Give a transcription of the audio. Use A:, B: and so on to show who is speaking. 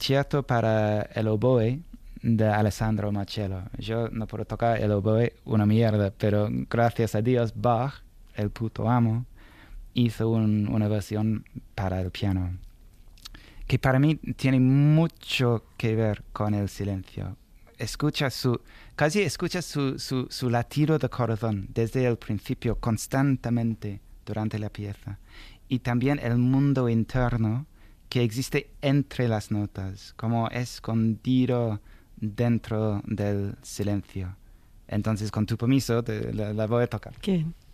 A: concierto para el oboe de Alessandro Marcello. Yo no puedo tocar el oboe una mierda, pero gracias a Dios Bach, el puto amo, hizo una versión para el piano que para mí tiene mucho que ver con el silencio. Casi escucha su latido de corazón desde el principio, constantemente durante la pieza. Y también el mundo interno que existe entre las notas, como escondido dentro del silencio. Entonces, con tu permiso, la voy a tocar.
B: ¿Qué?